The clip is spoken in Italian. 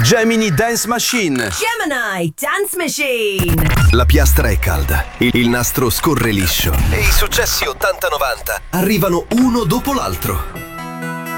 Gemini Dance Machine. Gemini Dance Machine. La piastra è calda, il nastro scorre liscio e i successi 80-90 arrivano uno dopo l'altro.